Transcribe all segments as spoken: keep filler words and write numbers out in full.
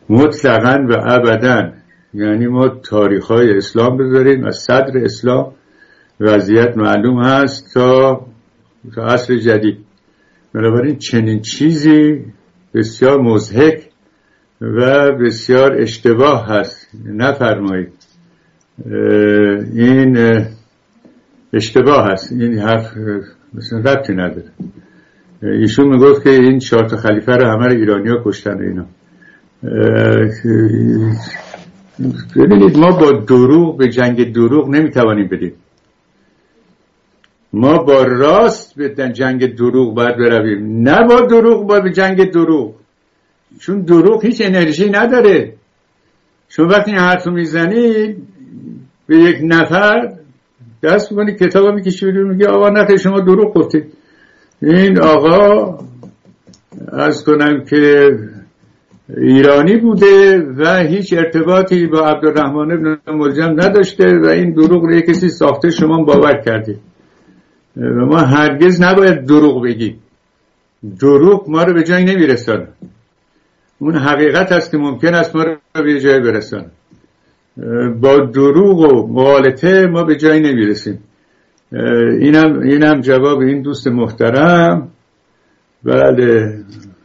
مطلقاً و ابداً. یعنی ما تاریخ‌های اسلام بذاریم، از صدر اسلام وضعیت معلوم هست تا تا عصر جدید. بنابراین چنین چیزی بسیار مضحک و بسیار اشتباه هست. نفرمایید، این اشتباه هست، این حرف مثلا ربطی نداره. ایشون میگفت که این چهار تا خلیفه رو همه رو ایرانی‌ها کشتن. اینا ببینید، ما با دروغ به جنگ دروغ نمیتوانیم بدیم. ما با راست به جنگ دروغ باید برویم، نه با دروغ باید به جنگ دروغ. چون دروغ هیچ انرژی نداره. چون وقتی این حرف رو میزنید به یک نفر دست میکنی کتاب میکشی بیرون میگه آقا نه شما دروغ گفتید. این آقا عرض کنم که ایرانی بوده و هیچ ارتباطی با عبدالرحمن ابن ملجم نداشته و این دروغ رو یک کسی ساخته، شما باور کردید. و ما هرگز نباید دروغ بگیم. دروغ ما رو به جایی نمیرسانه. اون حقیقت هست که ممکن است ما رو به جایی برسانه. با دروغ و مغالطه ما به جایی نمیرسیم. اینم اینم جواب این دوست محترم. بله.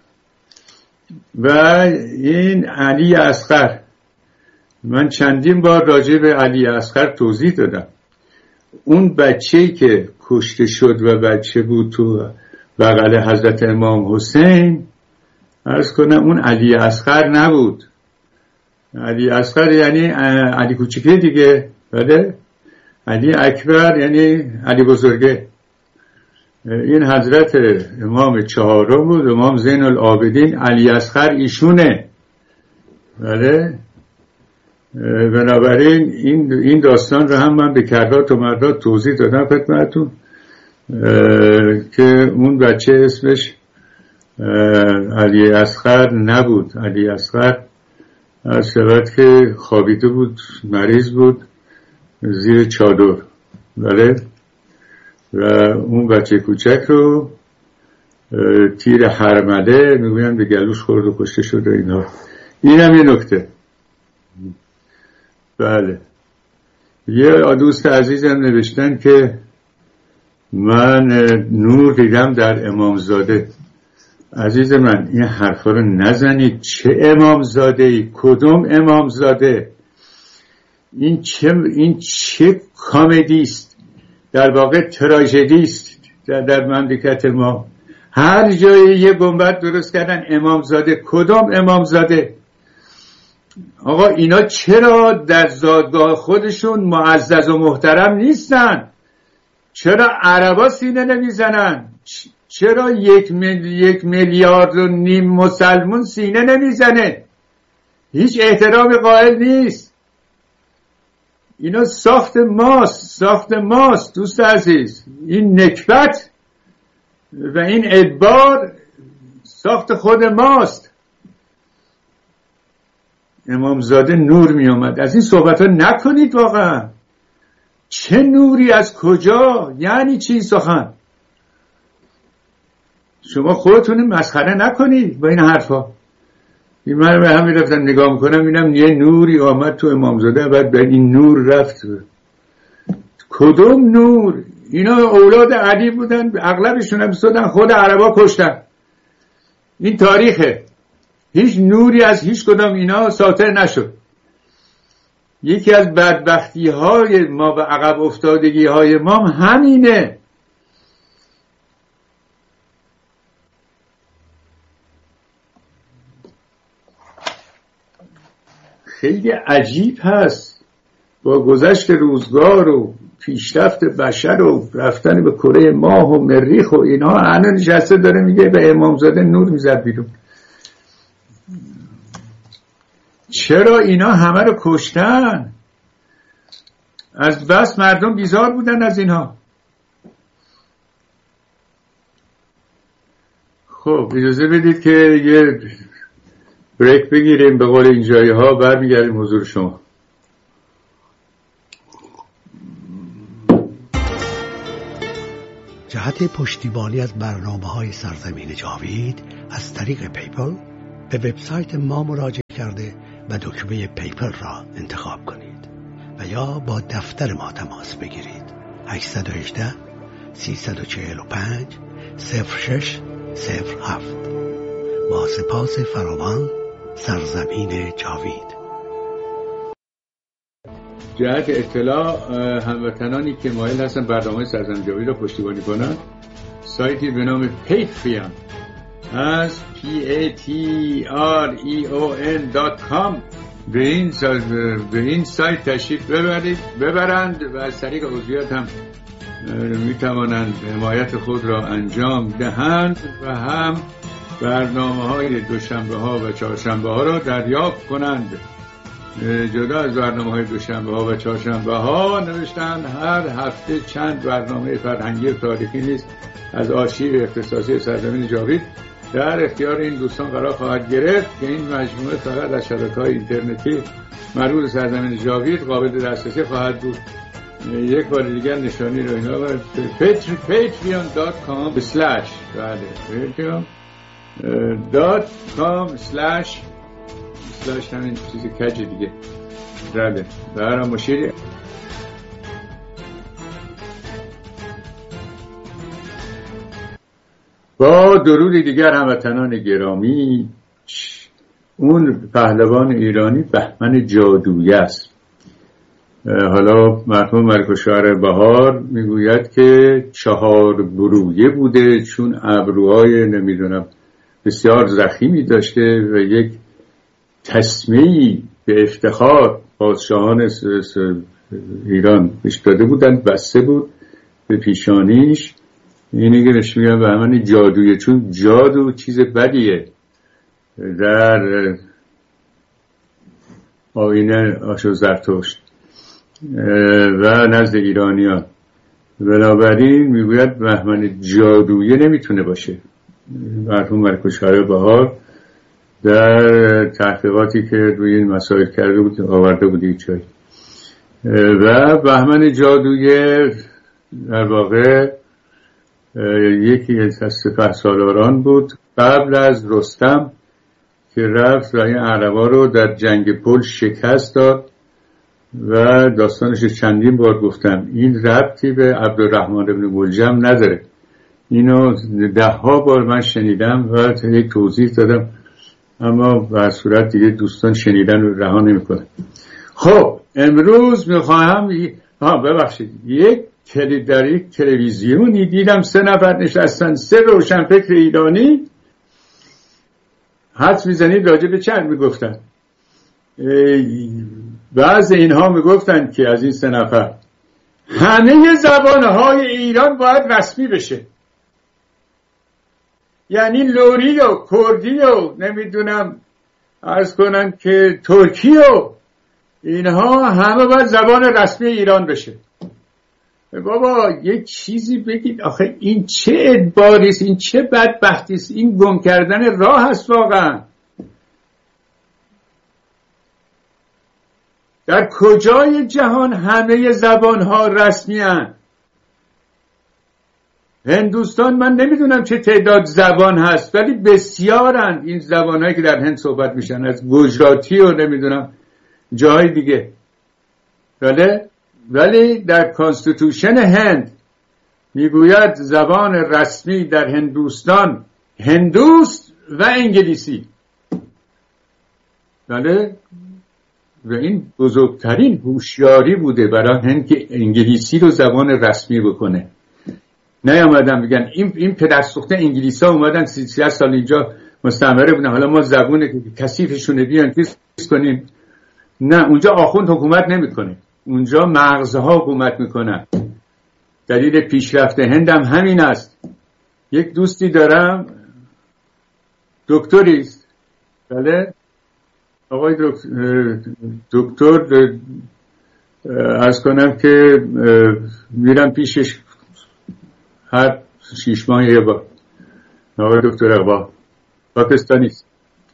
و این علی اصغر، من چندین بار راجع به علی اصغر توضیح دادم. اون بچه‌ای که کشته شد و بچه بود تو بغل حضرت امام حسین، عرض کنم اون علی اصغر نبود. علی اصغر یعنی علی کوچیکه دیگه. بله. علی اکبر یعنی علی بزرگه. این حضرت امام چهارم بود، امام زین العابدین. علی اصغر ایشونه. بله. بنابراین این این داستان رو هم من به کرات و مرات توضیح دادم خدمتتون که اون بچه اسمش علی اصغر نبود. علی اصغر از شود که خوابیده بود، مریض بود زیر چادر. بله. و اون بچه کوچک رو تیر حرمله میگوین به گلوش خورد و کشته شد و اینا. این هم یه نکته. بله. یه دوست عزیزم نوشتن که من نور دیدم در امامزاده. عزیز من این حرفا رو نزنید. چه امامزاده ای؟ کدوم امامزاده؟ این چه این چه کامدی است؟ در واقع تراژدی است در, در مملکت ما. هر جایی یه گنبد درست کردن امامزاده. کدوم امامزاده؟ آقا اینا چرا در زادگاه خودشون معزز و محترم نیستن؟ چرا عربا سینه نمیزنن؟ چرا یک, مل... یک میلیارد و نیم مسلمون سینه نمیزنه؟ هیچ احترام قائل نیست. اینا ساخت ماست، ساخت ماست دوست عزیز. این نکبت و این ادبار ساخت خود ماست. امامزاده نور می آمد. از این صحبت ها نکنید. واقعا چه نوری؟ از کجا؟ یعنی چی سخن؟ شما خودتون مسخره نکنید با این حرفا. من به همین رفتم نگاه میکنم اینم یه نوری آمد تو امامزاده، بعد به این نور رفت. کدوم نور؟ اینا اولاد علی بودن، اغلبشون هم سودن خود عربا کشتن. این تاریخه. هیچ نوری از هیچ کدام اینا ساطع نشد. یکی از بدبختی های ما و عقب افتادگی های ما همینه. خیلی عجیب هست با گذشت روزگار و پیشرفت بشر و رفتن به کره ماه و مریخ و اینا، الان نشسته داره میگه به امامزاده نور میزد بیرون. چرا اینا همه رو کشتن؟ از بس مردم بیزار بودن از اینها. خب اجازه بدید که یه بریک بگیریم، به قول این جایی ها برمیگردیم حضور شما. جهت پشتیبانی از برنامه‌های سرزمین جاوید از طریق پیپل به وبسایت ما مراجعه کرده و دکمه پیپر را انتخاب کنید و یا با دفتر ما تماس بگیرید. هشت یک هشت سه چهار پنج صفر شش صفر هفت. با سپاس فراوان، سرزمین جاوید. جهت اطلاع هموطنانی که مایل هستن برنامه سرزمین جاوید را پشتیبانی کنند، سایتی به نام پیتریون از پی ای تی آر ای او ان دات کام به این به این سایت تشریف ببرید ببرند و از طریق عضویت هم می توانند حمایت خود را انجام دهند و هم برنامه های دوشنبه ها و چهارشنبه ها را دریافت کنند. جدا از برنامه های دوشنبه ها و چهارشنبه ها نوشتن هر هفته چند برنامه فرهنگی و تاریخی نیز از آرشیو اختصاصی سرزمین جاوید در اختیار این دوستان قرار خواهد گرفت که این مجموعه فقط از شبکه‌های اینترنتی مربوط سرزمین جاوید قابل دسترسی خواهد بود. یک بار دیگر نشانی رو اینا بر پیتریون دات کام اسلش بله پیتریون دات کام اسلش اسلش همین چیزی کج دیگه بله برام مشیری. با درود دیگر هموطنان گرامی، اون پهلوان ایرانی بهمن جادویی است. حالا مرحوم ملک‌الشعرا بهار میگوید که چهار برویه بوده چون ابروهای نمیدونم بسیار ضخیمی داشته و یک تسمیه‌ای به افتخار پادشاهان ایران پیش داده بودند، بسته بود به پیشانیش. اینی که بهش میگن بهمن جادویی چون جادو چیز بدیه در آیین آشو زرتشت و نزد ایرانیان. بنابراین میگوید بهمن جادویی نمیتونه باشه. مرحوم ملک‌الشعرا بهار در تحقیقاتی که روی این مسائل کرده بود آورده بود این چای و بهمن جادویی در واقع یکی از سپهسالاران بود قبل از رستم که رفت و این عربا رو در جنگ پل شکست داد و داستانش چندین بار گفتم. این ربطی به عبدالرحمن بن ملجم نداره. اینو ده ها بار من شنیدم و یک توضیح دادم اما به صورت دیگه دوستان شنیدن رو رها نمی‌کنن. خب امروز میخواهم ها ببخشید یک کلی در یک تلویزیونی دیدم سه نفر نشستن، سه روشنفکر ایرانی حدس میزنید راجع به چند میگفتن. بعض اینها میگفتن که از این سه نفر همه زبانهای ایران باید رسمی بشه، یعنی لوری و کردی و نمیدونم عرض کنن که ترکی و اینها همه باید زبان رسمی ایران بشه. بابا یک چیزی بگید آخه این چه ادباریست، این چه بدبختیست، این گم کردن راه هست واقعا. در کجای جهان همه زبانها رسمی هستند؟ هندوستان من نمیدونم چه تعداد زبان هست ولی بسیارند این زبانهایی که در هند صحبت میشن، از گوجراتی و نمیدونم جاهای دیگه. ولی ولی در کانستیتوشن هند میگوید زبان رسمی در هندوستان هندوست و انگلیسی. ولی و این بزرگترین هوشیاری بوده برای هند که انگلیسی رو زبان رسمی بکنه. نیامدن بگن این این پدرسوخته انگلیسا اومدن سی سال اینجا مستعمره بودن، حالا ما زبون کثیفشون بیان چیز کنیم. نه، اونجا آخوند حکومت نمیکنه، اونجا مغزها حکومت میکنن. دلیل پیشرفت هند هم همین است. یک دوستی دارم دکتری است، بله آقای دکتر عرض کنم که میرم پیشش هر شیش ماه یه بار. آقای دکتر اقبال پاکستانی است.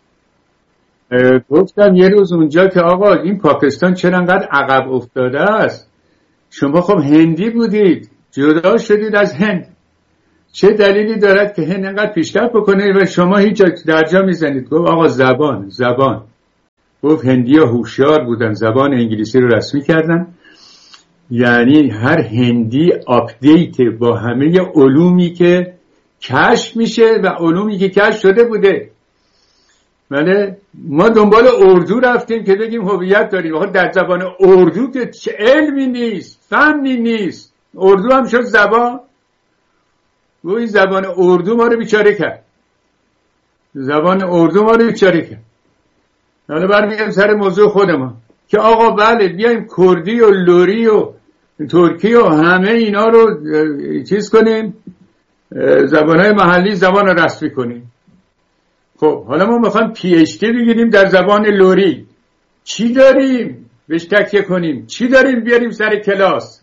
گفتم یه روز اونجا که آقا این پاکستان چرا انقدر عقب افتاده است؟ شما خب هندی بودید، جدا شدید از هند، چه دلیلی دارد که هند انقدر پیشرفت بکنه و شما هیچ درجا میزنید؟ گفت آقا زبان زبان گفت هندی ها هوشیار بودن، زبان انگلیسی رو رسمی کردن. یعنی هر هندی آپدیت با همه علومی که کشف میشه و علومی که کشف شده بوده. بله ما دنبال اردو رفتیم که بگیم هویت داریم، آخه در زبان اردو که چه علمی نیست، فنی نیست. اردو هم شد زبان. و این زبان اردو ما رو بیچاره کرد، زبان اردو ما رو بیچاره کرد. حالا برمیگردیم سر موضوع خودمان که آقا بله بیایم کردی و لوری و ترکی و همه اینا رو چیز کنیم، زبانهای محلی زبان رو رسمی کنیم. خب حالا ما میخوایم پی اچ دی بگیریم در زبان لوری، چی داریم بهش تکیه کنیم؟ چی داریم بیاریم سر کلاس؟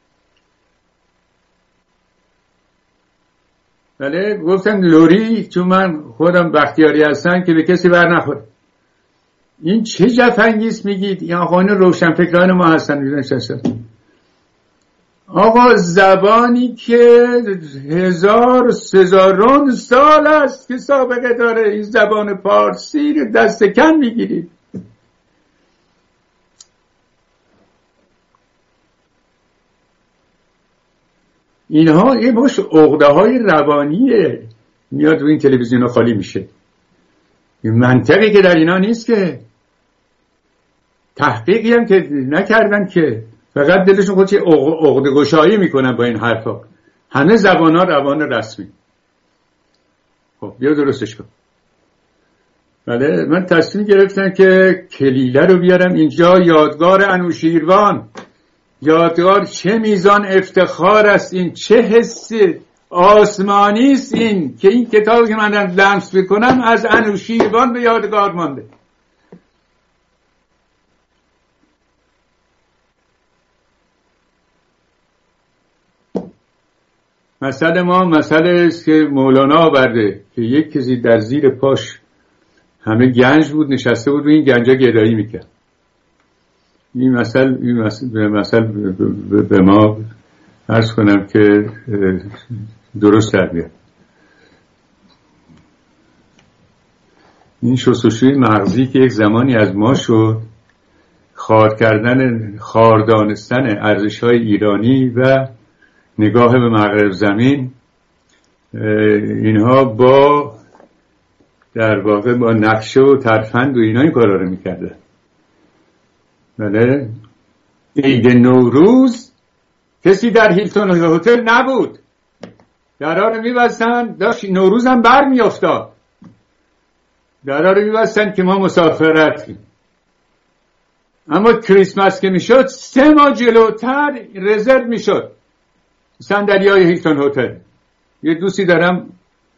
بله گفتم لوری، چون من خودم بختیاری هستم که به کسی بر نخوره. این چه جفنگیست میگید؟ این آقایان روشنفکران ما هستن میدونشتن. آقا زبانی که هزار سزاران سال است که سابقه داره، این زبان پارسی رو دست کم میگیرید. اینها یه باش عقده های روانیه میاد روی این تلویزیون ها خالی میشه. این منطقی که در اینا نیست، که تحقیقی هم که نکردن، که فقط دلشون خودش عقده گشایی میکنن با این حرفا. همه زبان ها روان رسمی. خب بیا درستش کن. بله من تصمیم گرفتم که کلیله رو بیارم اینجا، یادگار انوشیروان. یادگار چه میزان افتخار است این، چه حس آسمانی است این که این کتابی که من لمس میکنم از انوشیروان به یادگار مانده. مسئله ما مسئله است که مولانا آورده که یک کسی در زیر پاش همه گنج بود، نشسته بود و این گنجا گدایی میکرد. این مسئله این مسئله, مسئله به ما عرض کنم که درست در بیاد. این شستشوی مغزی که یک زمانی از ما شد، خار کردن خار دانستن ارزش‌های ایرانی و نگاه به مغرب زمین، اینها با در واقع با نقشه و ترفند و اینا این کارا رو میکرده. بله عید نوروز کسی در هیلتون هتل نبود، درها رو میبستن، داشت نوروز هم بر میافتاد، درها رو میبستن که ما مسافرتیم. اما کریسمس که میشد سه ماه جلوتر رزرو میشد صندلی‌های هیلتون هتل. یه دوستی دارم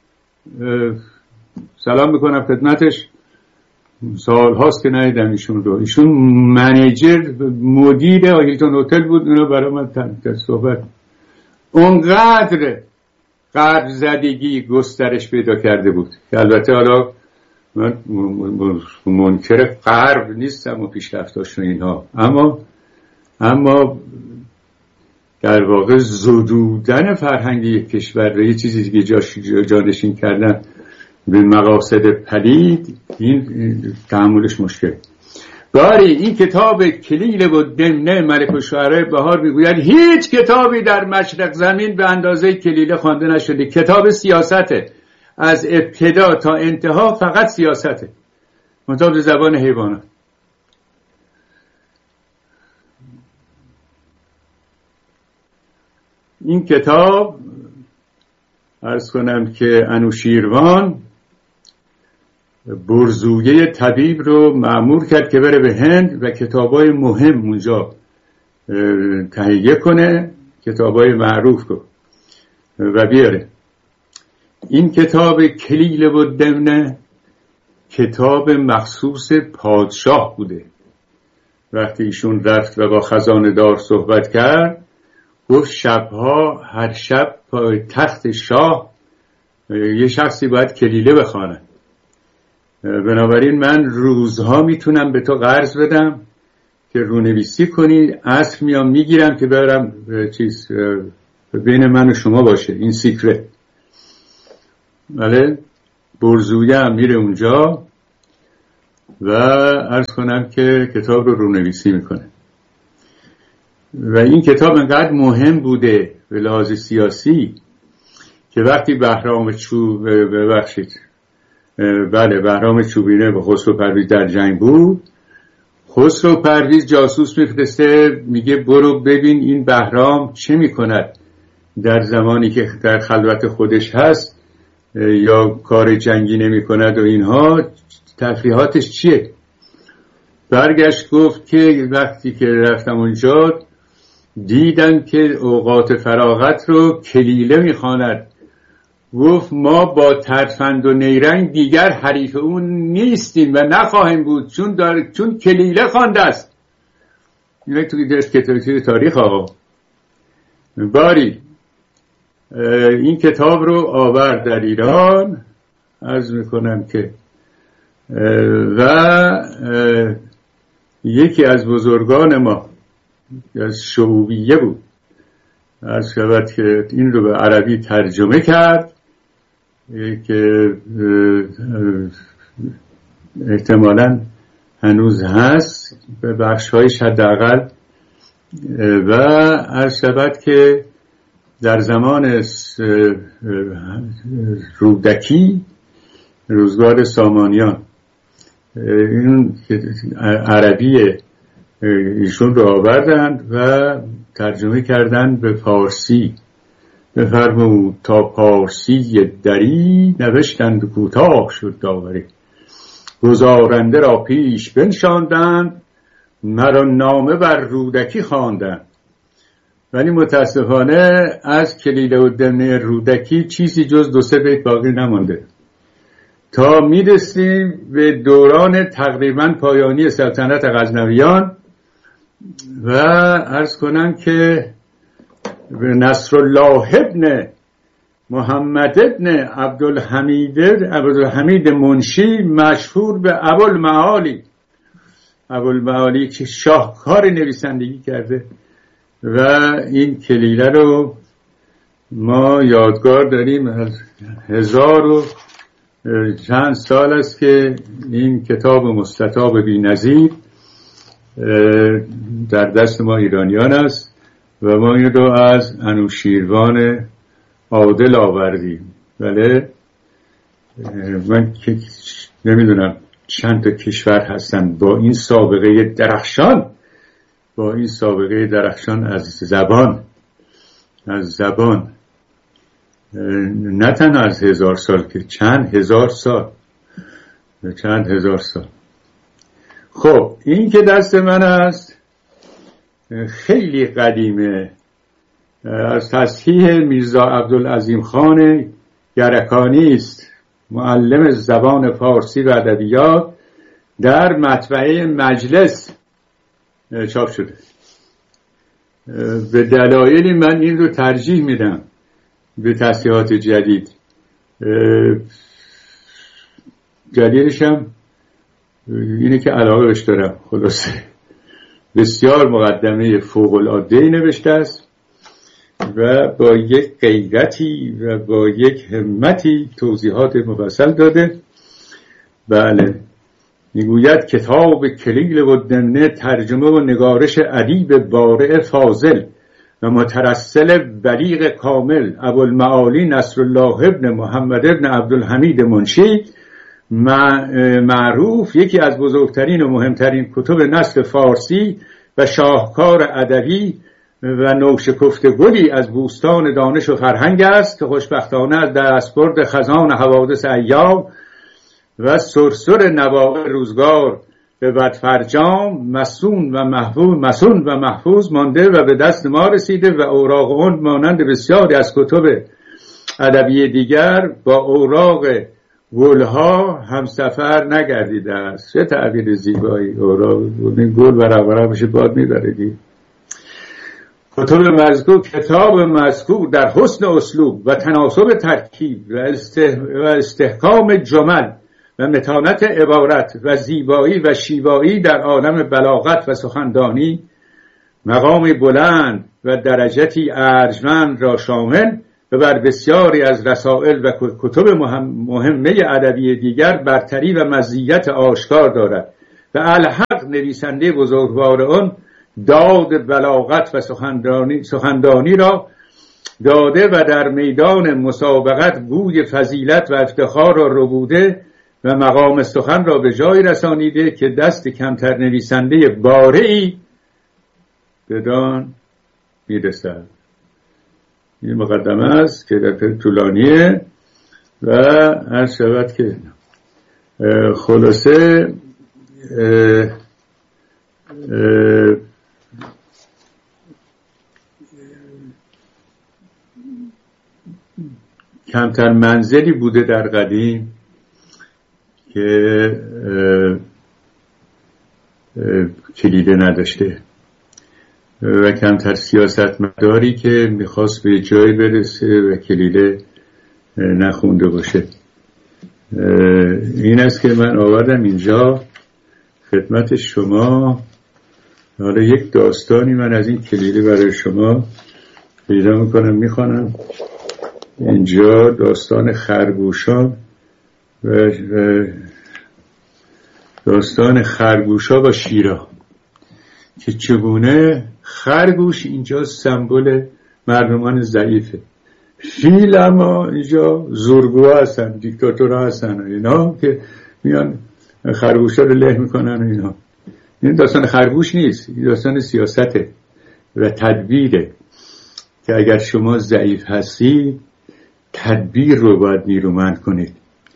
سلام میکنم خدمتش، سال هاست که ندیدم ایشون رو. ایشون منیجر مدیر هیلتون هتل بود. اونو برای من تن صحبت اونقدر قرض زدگی گسترش پیدا کرده بود که البته حالا من منکر غرب نیستم و پیشرفتاشون اینها، اما اما در واقع زدودن فرهنگ یک کشور و یه چیزی که جاش جانشین کردن به مقاصد پلید، این تحملش مشکل. باری این کتاب کلیل و دمنه ملک الشعراء بهار میگوید هیچ کتابی در مشرق زمین به اندازه کلیله خوانده نشده. کتاب سیاسته، از ابتدا تا انتها فقط سیاسته، مطابق زبان حیوانات. این کتاب عرض کنم که انوشیروان برزویه طبیب رو مأمور کرد که بره به هند و کتابای مهم اونجا تهیه کنه، کتابای معروف رو و بیاره. این کتاب کلیل و دمنه کتاب مخصوص پادشاه بوده. وقتی ایشون رفت و با خزانه دار صحبت کرد، گفت شبها هر شب پای تخت شاه یه شخصی باید کلیله بخواند. بنابراین من روزها میتونم به تو قرض بدم که رونویسی کنی، عصر میام میگیرم که برم چیز بین من و شما باشه، این سیکرت. بله برزویه هم میره اونجا و عرض کنم که کتاب رو رونویسی میکنه و این کتاب انقدر مهم بوده به لحاظ سیاسی که وقتی بهرام چوب ببخشید بله بهرام چوبینه با خسرو پرویز در جنگ بود، خسرو پرویز جاسوس میفرسته میگه برو ببین این بهرام چه میکند در زمانی که در خلوت خودش هست یا کار جنگی نمی کند و اینها، تفریحاتش چیه. برگشت گفت که وقتی که رفتم اونجا دیدم که اوقات فراغت رو کلیله میخواند. گفت ما با ترفند و نیرنگ دیگر حریف اون نیستیم و نخواهیم بود چون دار... چون کلیله خوانده است. این توی درس کتابی تاریخ آقا باری این کتاب رو آورد در ایران، عرض میکنم که و یکی از بزرگان ما از شعوبیه بود، عرض شود که این رو به عربی ترجمه کرد که احتمالاً هنوز هست به بخش‌هایش حداقل، و عرض شود که در زمان رودکی روزگار سامانیان این عربی ایشون رو آوردند و ترجمه کردند به فارسی. بفرمود تا پارسی دری نوشتند کوتاه شد داوری، گزارنده را پیش بنشاندند مرا نامه بر رودکی خواندند. ولی متاسفانه از کلیله و دمنه رودکی چیزی جز دو سه بیت باقی نمانده تا میرسیم به دوران تقریبا پایانی سلطنت غزنویان و عرض کنم که نصرالله ابن محمد ابن عبدالحمید عبدالحمید منشی مشهور به ابوالمعالی ابوالمعالی که شاهکار نویسندگی کرده و این کلیله رو ما یادگار داریم. هزار و چند سال است که این کتاب مستطاب بی‌نظیر در دست ما ایرانیان است و ما این رو از انوشیروان عادل آوردیم. بله من که نمیدونم چند تا کشور هستن با این سابقه درخشان با این سابقه درخشان از زبان از زبان نه تنها از هزار سال که چند هزار سال چند هزار سال. خب این که دست من است خیلی قدیمه، از تصحیح میرزا عبدالعظیم خان گرکانی است، معلم زبان فارسی و ادبیات، در مطبعه مجلس چاپ شده. به دلایلی من این رو ترجیح میدم به تصحیحات جدید. جدیدش هم اینه که علاقه بهش دارم. خلاصه بسیار مقدمه فوق العاده نوشته است و با یک غیرتی و با یک همتی توضیحات مفصل داده. بله میگوید کتاب کلیل و دمنه ترجمه و نگارش ادیب بارع فاضل و مترسل بلیغ کامل ابوالمعالی نصرالله ابن محمد ابن عبدالحمید منشی، معروف یکی از بزرگترین و مهمترین کتب نثر فارسی و شاهکار ادبی و نوشکفته گلی از بوستان دانش و فرهنگ است که خوشبختانه از دستبرد خزان حوادث ایام و سرسر نواقع روزگار به بدفرجام مسون و محفوظ مسون و محفوظ مانده و به دست ما رسیده و اوراق اون مانند بسیاری از کتب ادبی دیگر با اوراق گلها هم سفر نگردیده است. چه تعبیر زیبایی! اوراق این گل ورق ورق بشه باد میبره دیگه. کتاب مذکور کتاب مذکور در حسن اسلوب و تناسب ترکیب و, استه و استحکام جمل و متانت عبارت و زیبایی و شیوایی در عالم بلاغت و سخندانی مقامی بلند و درجتی ارجمند را شامل و بر بسیاری از رسائل و کتب مهمه ادبی دیگر برتری و مزیت آشکار دارد و الحق نویسنده بزرگوار آن داد بلاغت و سخندانی, سخندانی را داده و در میدان مسابقت بوی فضیلت و افتخار را ربوده و مقام سخن را به جای رسانیده که دست کمتر نویسنده بارعی بدان میرسد. این مقدمه است که در طولانیه و عرض شود که خلاصه اه اه کمتر منزلی بوده در قدیم که کلیده نداشته و کمتر سیاستمداری که میخواست به جای برسه و کلیده نخونده باشه. این است که من آوردم اینجا خدمت شما. حالا یک داستانی من از این کلیده برای شما پیدا میکنم میخوانم. اینجا داستان خرگوشان و داستان خرگوشا و شیرا که چگونه خرگوش اینجا سمبل مردمان ضعیفه، فیل اما اینجا زورگوها هستن، دیکتاتورها هستن اینا که میان خرگوشا رو له میکنن اینا. این داستان خرگوش نیست، این داستان سیاسته و تدبیره که اگر شما ضعیف هستید تدبیر رو باید نیرومند کنید.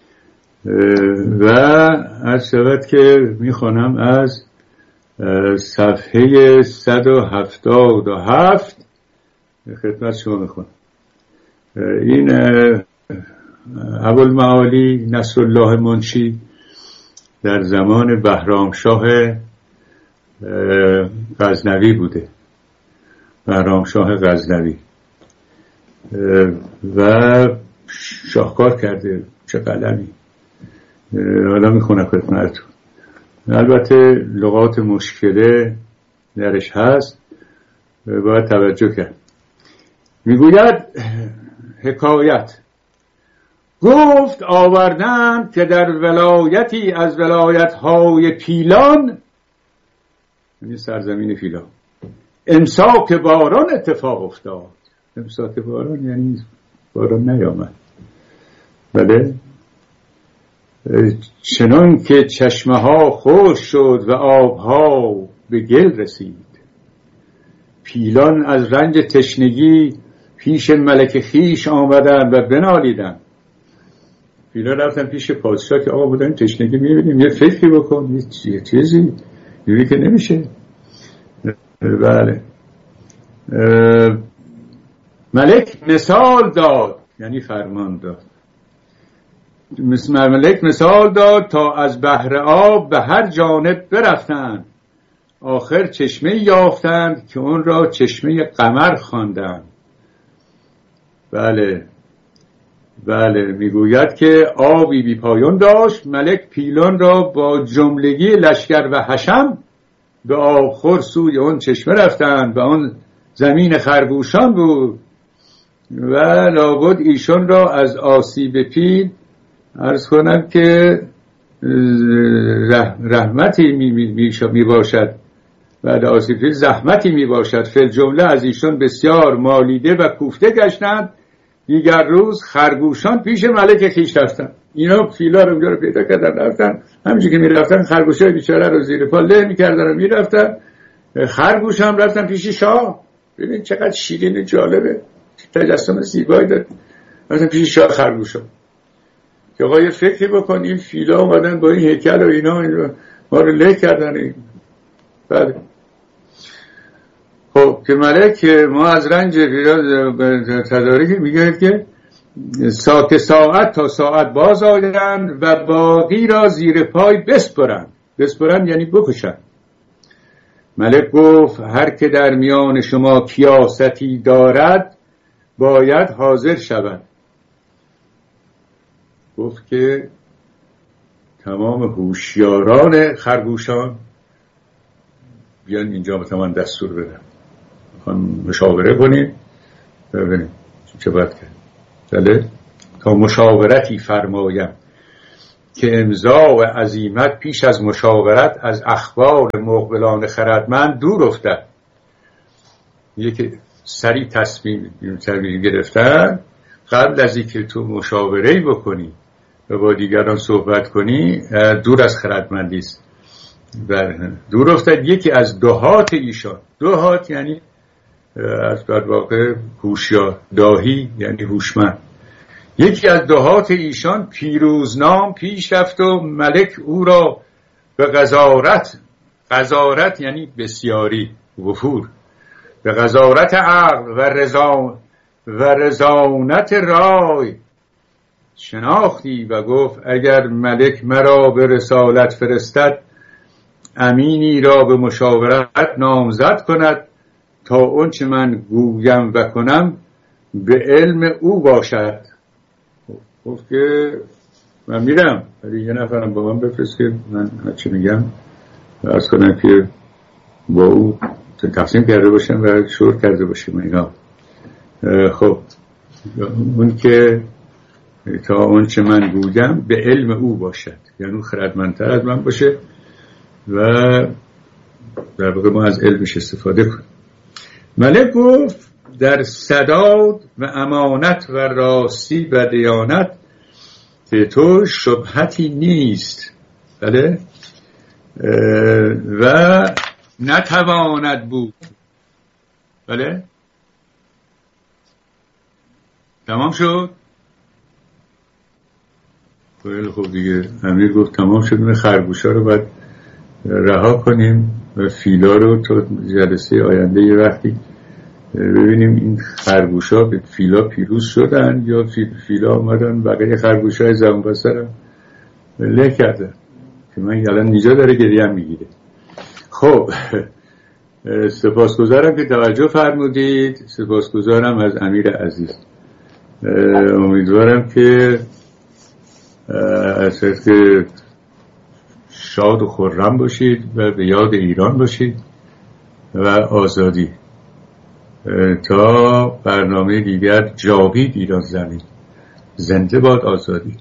و از شود که میخوانم از صفحه صد و هفتاد و هفت خدمت شما میخونم. این ابوالمعالی نصرالله منشی در زمان بهرامشاه غزنوی بوده، بهرامشاه غزنوی، و شاهکار کرده. چه قلمی. حالا میخونم خدمتتون. البته لغات مشکله درش هست، باید توجه کرد. میگوید حکایت: گفت آوردن که در ولایتی از ولایت‌های پیلان، یعنی سرزمین پیلان، امساک باران اتفاق افتاد. امساک باران یعنی باران نیامد. بله، چنان که چشمه ها خشک شد و آبها به گل رسید. پیلان از رنج تشنگی پیش ملک خیش آمدن و بنالیدن. پیلان رفتن پیش پادشاه که آقا بودن تشنگی میبینیم، یه فکری بکن، یه چیزی یوری که نمیشه. بله. ملک مثال داد، یعنی فرمان داد. ملک مثال داد تا از بحر آب به هر جانب برفتند، آخر چشمه یافتند که اون را چشمه قمر خواندند. بله بله، میگوید که آبی بی پایان داشت. ملک پیلان را با جملگی لشکر و حشم به آبخور سوی اون چشمه رفتند و اون زمین خرگوشان بود و لابد ایشان را از آسیب پیل عرض کنم که رحمتی می, می, می, می باشد، بعد آسیب پیل زحمتی می باشد. فی الجمله از ایشان بسیار مالیده و کوفته گشتند. دیگر روز خرگوشان پیش ملک خیش رفتند. اینا فیلا رو اونجا رو پیدا کردن، رفتن همینجور که می رفتن خرگوشای بیچاره رو زیر پا له می کردن و می رفتن. خرگوش هم رفتن پیش شاه. ببین چقدر شیرین جالبه، تجسم زیبایی داره. رفتن پیش شاه خرگوشا که آقا یه فکری بکن، این فیلا اومدن با این هیکل و اینا, اینا ما رو له کردن. بله. خب که ملک ما از رنج تدارک میگه که ساعت ساعت تا ساعت باز آیدند و باقی را زیر پای بسپرند. بسپرند یعنی بکشند. ملک گفت هر که در میان شما کیاستی دارد باید حاضر شود. گفت که تمام هوشیاران خرگوشان بیان اینجا به من دستور بدن، میخوان مشاوره کنیم ببینیم چه باید کرد. بله تا مشاورتی فرمایم که امضا و عزیمت پیش از مشاورت از اخبار مقبلان خردمند دور افتد. یکی سریع تصمیم تصمیم گرفتن قبل از اینکه تو مشاوره‌ای بکنی و با دیگران صحبت کنی دور از خردمندی است. دور افتاد یکی از دهات ایشان. دهات یعنی از در واقع هوشیار، داهی یعنی هوشمند. یکی از دهات ایشان پیروزنام پیش رفت و ملک او را به غزارت، غزارت یعنی بسیاری، وفور، به غزارت عقل و رضا و رضانت رای شناختی و گفت اگر ملک مرا به رسالت فرستد امینی را به مشاورت نامزد کند تا اون چه من گویم و کنم به علم او باشد. گفت که من میرم ولی یه نفرم با من بفرست که من هرچی میگم عرض کنم که با او تقسیم کرده باشم و شور کرده باشیم اینا. خب اون که تا اون چه من گویم به علم او باشد، یعنی اون خردمندتر از من باشه و در واقع ما از علمش استفاده کنیم. ملک گفت در سداد و امانت و راستی و دیانت که تو شبهتی نیست، بله، و نتواند بود. بله تمام شد. خب دیگه امیر گفت تمام شد، من خرگوشا رو باید رها کنیم و فیلا رو تا جلسه آینده یه وقتی ببینیم این خرگوشا به فیلا پیروز شدن یا فیلا آمدن بقیه خرگوشای زبون بسر له کردن که من الان نیجا داره گریه هم میگیره. خب سپاسگزارم که توجه فرمودید، سپاسگزارم از امیر عزیز. امیدوارم که از که شاد و خرم باشید و به یاد ایران باشید و آزادی. تا برنامه دیگر جاوید ایران زمین. زنده باد آزادی.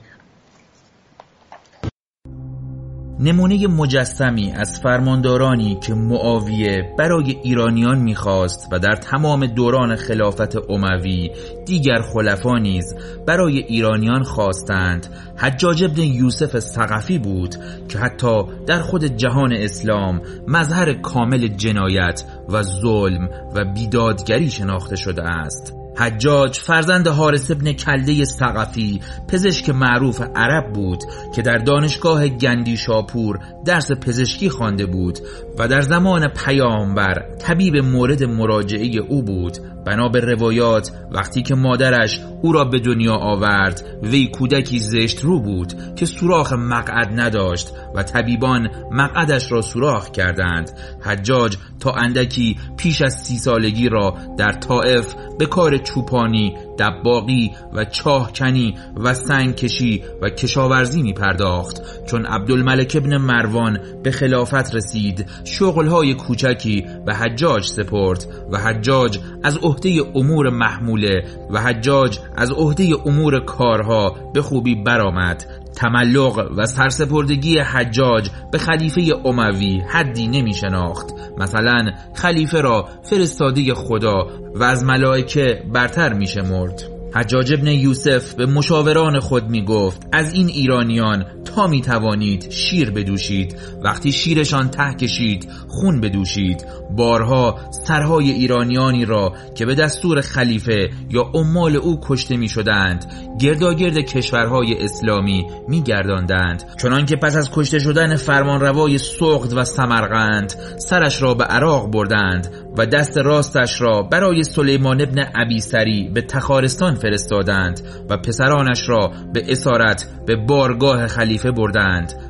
نمونه مجسمی از فرماندارانی که معاویه برای ایرانیان می‌خواست و در تمام دوران خلافت اموی دیگر خلفا نیز برای ایرانیان خواستند حجاج ابن یوسف ثقفی بود که حتی در خود جهان اسلام مظهر کامل جنایت و ظلم و بیدادگری شناخته شده است. حجاج فرزند حارث ابن کلده ثقفی پزشک معروف عرب بود که در دانشگاه گندی شاپور درس پزشکی خوانده بود و در زمان پیامبر طبیب مورد مراجعه او بود. بنا به روایات وقتی که مادرش او را به دنیا آورد وی کودکی زشت رو بود که سوراخ مقعد نداشت و طبیبان مقعدش را سوراخ کردند. حجاج تا اندکی پیش از سی سالگی را در طائف به کار چوپانی، دباغی و چاهکنی و سنگکشی و کشاورزی می پرداخت. چون عبدالملک ابن مروان به خلافت رسید شغلهای کوچکی به حجاج سپرد و حجاج از عهده امور محموله و حجاج از عهده امور کارها به خوبی برآمد. تملق و سرسپردگی حجاج به خلیفه اموی حدی نمی شناخت. مثلا خلیفه را فرستاده خدا و از ملائکه برتر می شمرد. حجاج ابن یوسف به مشاوران خود می گفت از این ایرانیان تا می توانید شیر بدوشید، وقتی شیرشان ته کشید خون بدوشید. بارها سرهای ایرانیانی را که به دستور خلیفه یا عمال او کشته می شدند گرداگرد کشورهای اسلامی می گرداندند، چنان که پس از کشته شدن فرمانروای سغد و سمرقند سرش را به عراق بردند و دست راستش را برای سلیمان ابن ابی سری به تخارستان فرستادند و پسرانش را به اسارت به بارگاه خلیفه بردند.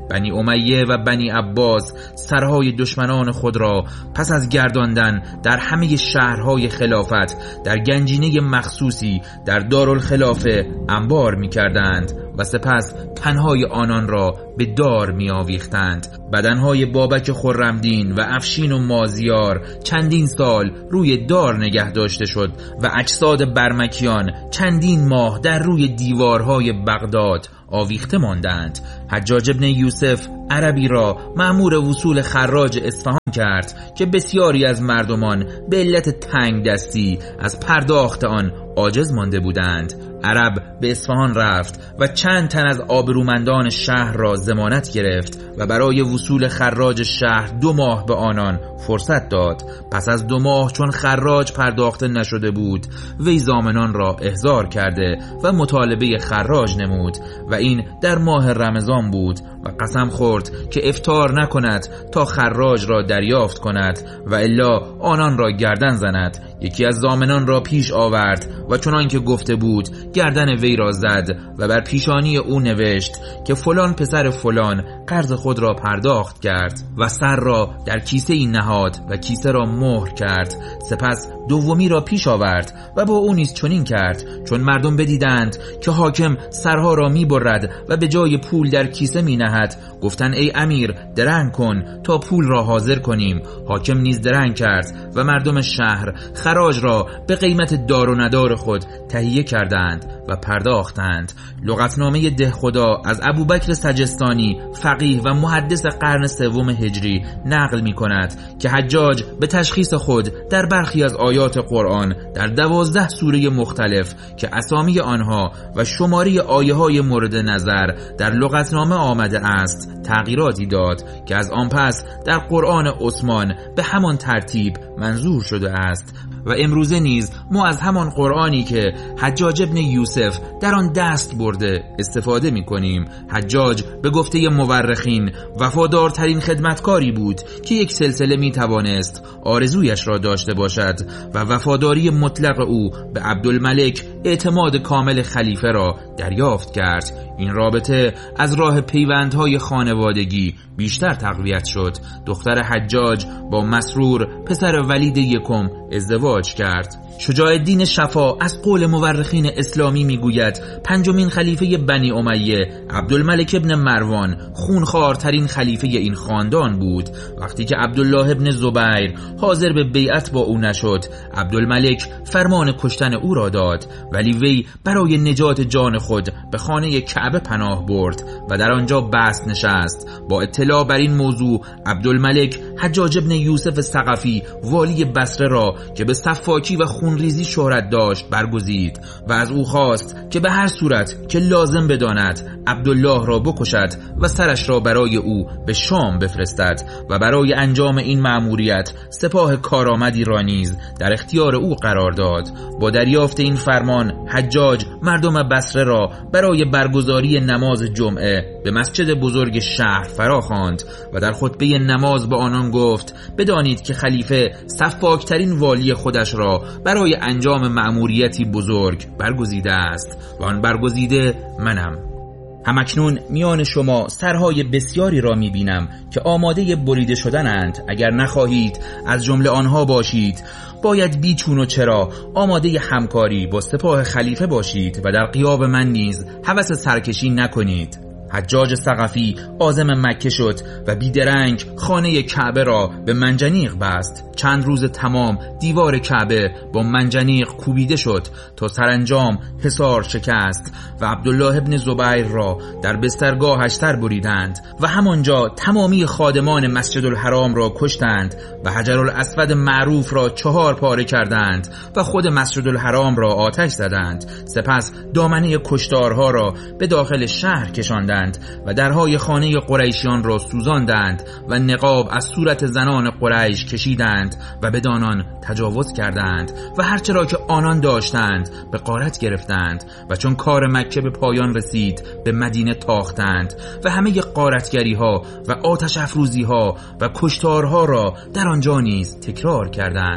بنی امیه و بنی عباس سرهای دشمنان خود را پس از گرداندن در همه شهرهای خلافت در گنجینه مخصوصی در دارالخلافه انبار می کردند و سپس تنهای آنان را به دار می آویختند. بدنهای بابک خرمدین و افشین و مازیار چندین سال روی دار نگه داشته شد و اجساد برمکیان چندین ماه در روی دیوارهای بغداد آویخته ماندند. حجاج ابن یوسف عربی را مأمور وصول خراج اصفهان کرد که بسیاری از مردمان به علت تنگ دستی از پرداخت آن عاجز مانده بودند. عرب به اصفهان رفت و چند تن از آبرومندان شهر را ضمانت گرفت و برای وصول خراج شهر دو ماه به آنان فرصت داد. پس از دو ماه چون خراج پرداخته نشده بود، وی ضامنان را احضار کرده و مطالبه خراج نمود و این در ماه رمضان بود و قسم خورد که افطار نکند تا خراج را دریافت کند و الا آنان را گردن زند. یکی از ضامنان را پیش آورد و چنان که گفته بود گردن وی را زد و بر پیشانی او نوشت که فلان پسر فلان قرض خود را پرداخت کرد و سر را در کیسه این نهاد و کیسه را مهر کرد. سپس دومی را پیش آورد و با او نیز چنین کرد. چون مردم بدیدند که حاکم سرها را می برد و به جای پول در کیسه می نهد، گفتند ای امیر درنگ کن تا پول را حاضر کنیم. حاکم نیز درنگ کرد و مردم شهر خراج را به قیمت دار و ندار خود تهیه کردند و پرداختند. لغتنامه دهخدا از ابوبکر سجستانی فقیه و محدث قرن سوم هجری نقل می کند که حجاج به تشخیص خود در برخی از آیات قرآن در دوازده سوره مختلف که اسامی آنها و شماری آیه های مورد نظر در لغتنامه آمده است تغییراتی داد که از آن پس در قرآن عثمان به همان ترتیب منظور شده است و امروزه نیز ما از همان قرآنی که حجاج ابن یوسف در آن دست برده استفاده می کنیم. حجاج به گفته مورخین وفادارترین خدمتکاری بود که یک سلسله می توانست آرزویش را داشته باشد و وفاداری مطلق او به عبدالملک اعتماد کامل خلیفه را دریافت کرد. این رابطه از راه پیوندهای خانوادگی بیشتر تقویت شد. دختر حجاج با مسرور پسر ولید یکم ازدواج کرد. شجاع الدین شفا از قول مورخین اسلامی میگوید پنجمین خلیفه بنی امیه عبدالملک ابن مروان خونخوارترین خلیفه این خاندان بود. وقتی که عبدالله ابن زبیر حاضر به بیعت با او نشد، عبدالملک فرمان کشتن او را داد، ولی وی برای نجات جان خود به خانه کعبه پناه برد و در آنجا بست نشست. با اطلاع بر این موضوع عبدالملک حجاج ابن یوسف ثقفی والی بصره را که به سفاکی و خونریزی شهرت داشت برگزید و از او خواست که به هر صورت که لازم بداند عبدالله را بکشد و سرش را برای او به شام بفرستد و برای انجام این مأموریت سپاه کارآمدی را نیز در اختیار او قرار داد. با دریافت این فرمان حجاج مردم بصره را برای برگزاری نماز جمعه به مسجد بزرگ شهر فراخواند و در خطبه نماز به آنان گفت بدانید که خلیفه سفاکترین والی خودش را برای انجام مأموریتی بزرگ برگزیده است و آن برگزیده منم. همکنون میان شما سرهای بسیاری را میبینم که آماده بریده شدنند. اگر نخواهید از جمله آنها باشید، باید بیچون و چرا آماده همکاری با سپاه خلیفه باشید و در غیاب من نیز هوس سرکشی نکنید. حجاج ثقفی عازم مکه شد و بیدرنگ خانه کعبه را به منجنیق بست. چند روز تمام دیوار کعبه با منجنیق کوبیده شد تا سرانجام حصار شکست و عبدالله ابن زبیر را در بسترگاهش سر بریدند و همانجا تمامی خادمان مسجد الحرام را کشتند و حجر الاسود معروف را چهار پاره کردند و خود مسجد الحرام را آتش زدند. سپس دامنه کشتارها را به داخل شهر کشاندند و درهای خانه قریشیان را سوزاندند و نقاب از صورت زنان قریش کشیدند و بدانان تجاوز کردند و هرچه را که آنان داشتند به غارت گرفتند و چون کار مکه به پایان رسید به مدینه تاختند و همه غارتگری ها و آتش افروزی ها و کشتارها را در آنجا نیز تکرار کردند.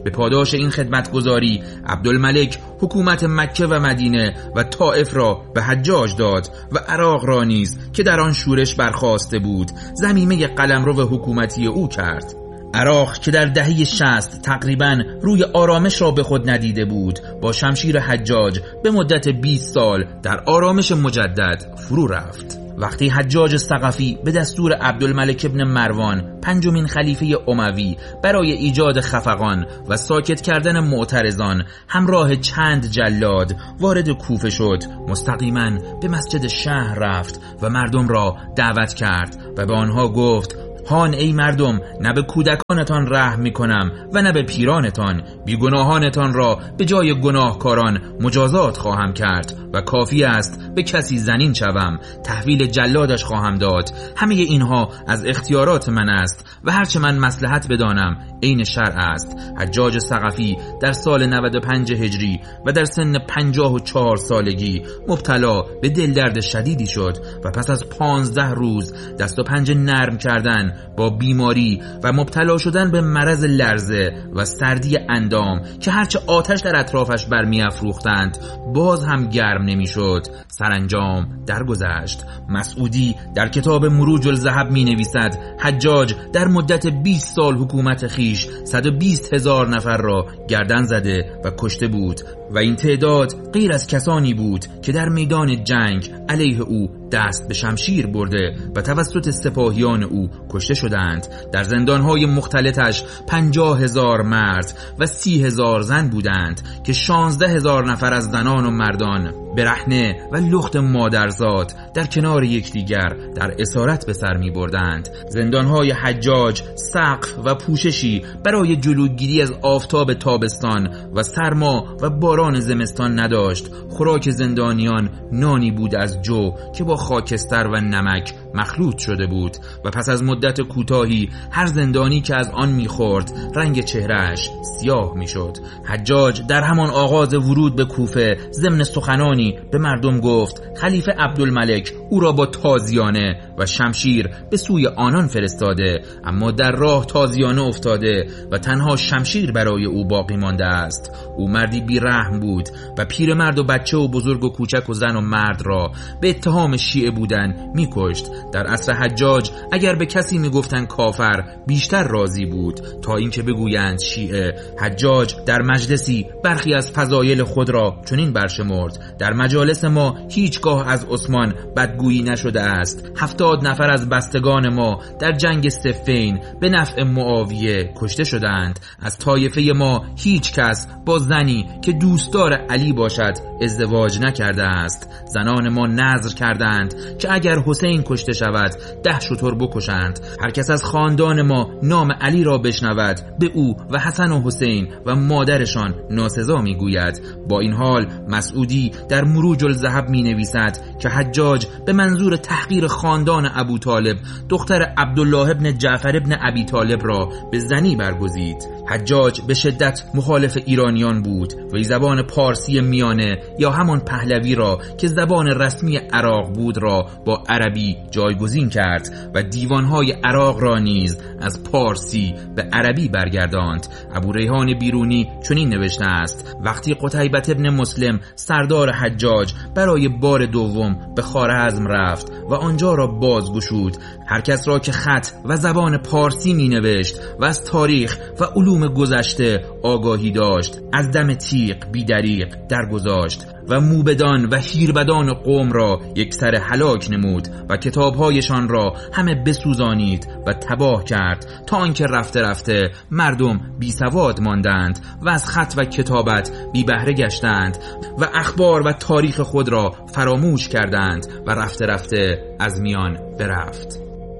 به پاداش این خدمتگزاری عبدالملک حکومت مکه و مدینه و طائف را به حجاج داد و عراق را نیز که در آن شورش برخاسته بود ضمیمه قلمرو حکومتی او کرد. عراق که در دهه شصت تقریباً روی آرامش را به خود ندیده بود، با شمشیر حجاج به مدت بیست سال در آرامش مجدد فرو رفت. وقتی حجاج ثقفی به دستور عبدالملک ابن مروان پنجمین خلیفه اموی برای ایجاد خفقان و ساکت کردن معترضان همراه چند جلاد وارد کوفه شد، مستقیما به مسجد شهر رفت و مردم را دعوت کرد و به آنها گفت: هان ای مردم، نه به کودکانتان رحم می کنم و نه به پیرانتان، بیگناهانتان را به جای گناهکاران مجازات خواهم کرد و کافی است به کسی زنین شوم، تحویل جلادش خواهم داد. همه اینها از اختیارات من است و هرچه من مصلحت بدانم عین شرع است. حجاج ثقفی در سال نود و پنج هجری و در سن پنجاه و چهار سالگی مبتلا به دلدرد شدیدی شد و پس از پانزده روز دست و پنجه نرم کردن با بیماری و مبتلا شدن به مرض لرزه و سردی اندام که هرچه آتش در اطرافش برمی افروختند باز هم گرم نمی شد، سرانجام درگذشت. مسعودی در کتاب مروج الذهب می نویسد حجاج در مدت بیست سال حکومت خیش صد و بیست هزار نفر را گردن زده و کشته بود و این تعداد غیر از کسانی بود که در میدان جنگ علیه او دست به شمشیر برده و توسط سپاهیان او کشته شدند. در زندانهای مختلطش پنجاه هزار مرد و سی هزار زن بودند که شانزده هزار نفر از زنان و مردان برهنه و لخت مادرزاد در کنار یکدیگر در اسارت به سر می بردند. زندانهای حجاج سقف و پوششی برای جلوگیری از آفتاب تابستان و سرما و باران زمستان نداشت. خوراک زندانیان نانی بود از جو که با خاکستر و نمک مخلوط شده بود و پس از مدت کوتاهی هر زندانی که از آن می‌خورد رنگ چهرهش سیاه می‌شد. حجاج در همان آغاز ورود به کوفه ضمن سخنانی به مردم گفت خلیفه عبدالملک او را با تازیانه و شمشیر به سوی آنان فرستاده، اما در راه تازیانه افتاده و تنها شمشیر برای او باقی مانده است. او مردی بی رحم بود و پیرمرد و بچه و بزرگ و کوچک و زن و مرد را به اتهام شیعه بودن می‌کشت. در عصر حجاج اگر به کسی میگفتن کافر بیشتر راضی بود تا اینکه بگویند شیعه. حجاج در مجلسی برخی از فضایل خود را چنین برشمرد: در مجالس ما هیچگاه از عثمان بدگویی نشده است. هفتاد نفر از بستگان ما در جنگ صفین به نفع معاویه کشته شدند. از طایفه ما هیچ کس با زنی که دوستدار علی باشد ازدواج نکرده است. زنان ما نذر کردند که اگر حسین کشته شود ده شتر بکشند. هر کس از خاندان ما نام علی را بشنود به او و حسن و حسین و مادرشان ناسزا میگوید. با این حال مسعودی در مروج الذهب می نویسد که حجاج به منظور تحقیر خاندان ابو طالب دختر عبدالله ابن جعفر ابن ابی طالب را به زنی برگزید. حجاج به شدت مخالف ایرانیان بود و زبان پارسی میانه یا همان پهلوی را که زبان رسمی عراق بود را با عربی جایگزین کرد و دیوانهای عراق را نیز از پارسی به عربی برگرداند. ابو ریحان بیرونی چنین نوشته است: وقتی قتیبه ابن مسلم سردار حجاج برای بار دوم به خوارزم رفت و آنجا را بازگشود، هر کس را که خط و زبان پارسی می نوشت و از تاریخ و علوم گذشته آگاهی داشت از دم تیغ بیدریق درگذاشت و موبدان و هیربدان قوم را یک سر هلاک نمود و کتابهایشان را همه بسوزانید و تباه کرد تا آنکه رفته رفته مردم بی سواد ماندند و از خط و کتابت بی بهره گشتند و اخبار و تاریخ خود را فراموش کردند و رفته رفته از میان برفت.